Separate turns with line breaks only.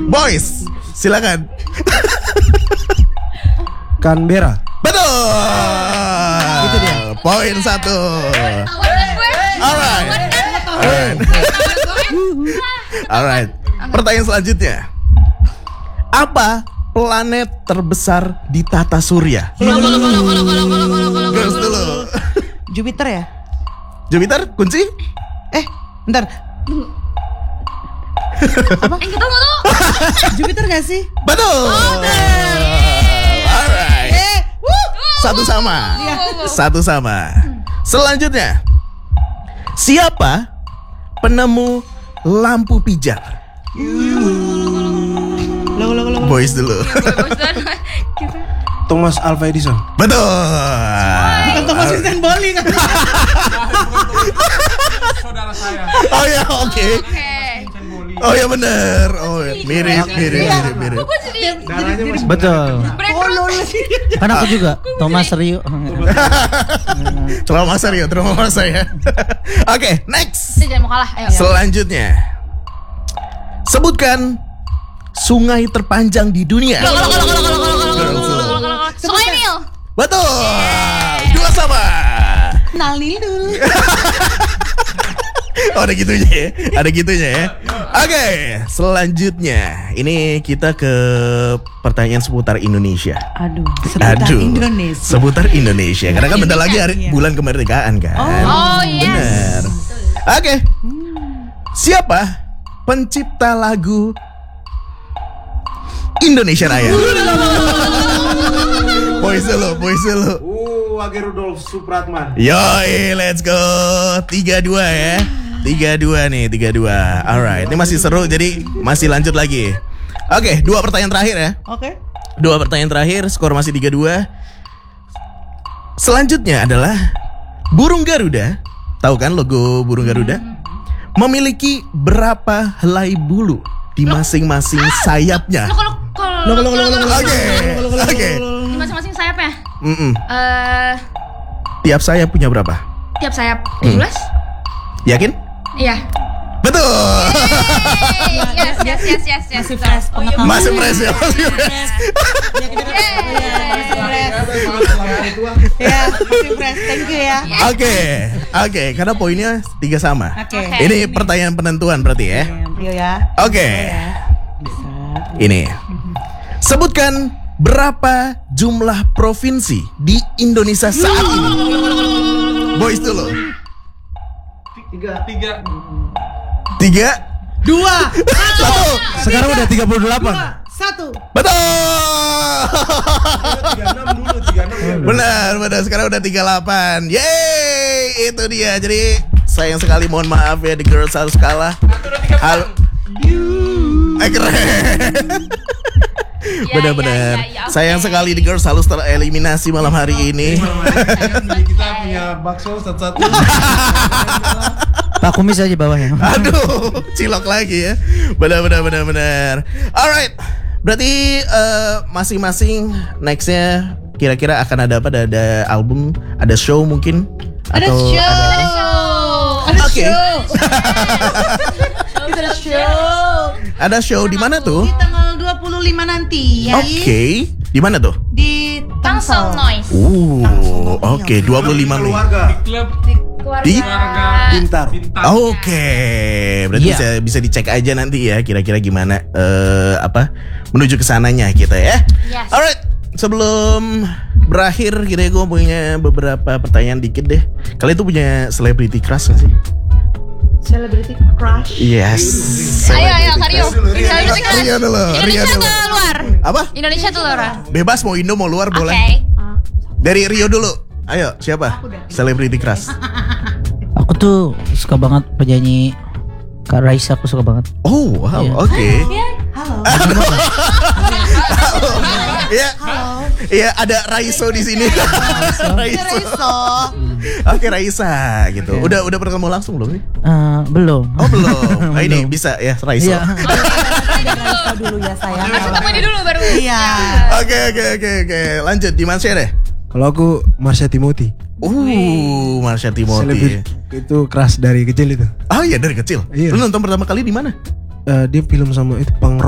Boys, silakan.
Canberra.
Betul.
Itu dia.
Poin 1. Alright. Pertanyaan selanjutnya. Apa planet terbesar di tata surya? Girls dulu.
Jupiter ya?
Jupiter, kunci?
Bentar. Apa?
Tunggu.
Jupiter gak sih?
Betul. Alright. Satu sama. Selanjutnya. Siapa penemu lampu pijar? Boys dulu.
Thomas Alva Edison.
Betul.
Bukan Thomas Edison bowling.
Saudara saya.
Oh ya, oke. Oh ya benar. Oh ya. Mirip.
Darahnya masih
Betul. Kan aku juga Thomas Rio.
Trauma saya. Oke, next.
Jangan mau kalah. Ayo.
Selanjutnya. Sebutkan sungai terpanjang di dunia.
Sungai Nil.
Betul. 2 sama.
Nalil dulu.
Oh, ada gitunya ya. Oke, selanjutnya ini kita ke pertanyaan seputar Indonesia. Seputar Indonesia. Karena kan bentar lagi bulan kemerdekaan kan.
Oh, yes.
Bener. Oke. Siapa pencipta lagu Indonesia Raya? Boys dulu.
Wage Rudolf Supratman.
Yoi, let's go. 3-2 ya. 3-2 nih, 3-2. Alright, ini masih seru jadi masih lanjut lagi. Oke, 2 pertanyaan terakhir ya.
Oke.
2 pertanyaan terakhir, skor masih 3-2. Selanjutnya adalah burung Garuda. Tahu kan logo burung Garuda? Memiliki berapa helai bulu di masing-masing sayapnya? Oke.
Di masing-masing sayapnya.
Tiap sayap punya berapa?
Tiap sayap 17?
Yakin?
Iya.
Betul.
Yes.
Masih fresh pengetahuan.
Masih fresh.
Ya, masih fresh. Thank you ya.
Oke, karena poinnya 3 sama.
Oke.
Ini pertanyaan penentuan berarti ya.
Rio ya.
Oke. Ini. Sebutkan berapa jumlah provinsi di Indonesia saat ini? Boys dulu.
3.
2 1
Sekarang udah 38.
1.
Betul.
36 dulu, 36.
Benar. Sekarang udah 38. Yeay, itu dia. Jadi sayang sekali, mohon maaf ya, The Girls harus kalah. Halo. Keren. Benar-benar. Sayang sekali The Girls harus tereliminasi malam hari ini.
Kita punya bakso satu-satu.
Pak Kumis aja bawahnya.
Aduh, cilok lagi ya. Benar. Alright. Berarti masing-masing nextnya kira-kira akan ada apa? Ada album, ada show mungkin?
Ada
Atau
show.
Oke.
Kita ada show.
Ada show di mana tuh?
Di tanggal 25 nanti.
Oke. Di mana tuh?
Di
Tangsel Noise.
Oke, 25 Mei.
Keluarga.
Klub
Di
Pintar.
Oke, berarti bisa dicek aja nanti ya kira-kira gimana menuju ke sananya kita ya.
Yes.
Alright, sebelum berakhir kita gue punya beberapa pertanyaan dikit deh. Kalian tuh punya celebrity crush gak sih?
Celebrity crush.
Yes.
Ayo Kario.
Rio dulu.
Indonesia atau luar?
Apa?
Indonesia atau luar?
Bebas mau Indo mau luar boleh.
Oke.
Dari Rio dulu. Ayo, siapa? Celebrity crush.
Aku tuh suka banget penyanyi Kak Raisa, aku suka banget.
Oh, wow.
Iya.
Oke.
Halo.
Iya, ada Raiso di sini. Raiso. Oke, Raisa gitu. Udah bertemu langsung belum nih?
Belum.
Oh, belum. Nah, ini bisa ya, Raiso.
Iya.
Raisa dulu ya sayang.
Aku ketemu ini dulu baru.
Iya.
Oke. Lanjut, di Marsha deh.
Kalau aku Marsha Timothy.
Marsha Timothy.
Celebrity itu keras dari kecil itu.
Oh iya, dari kecil.
Iya.
Lu nonton pertama kali di mana?
Dia film sama itu Pang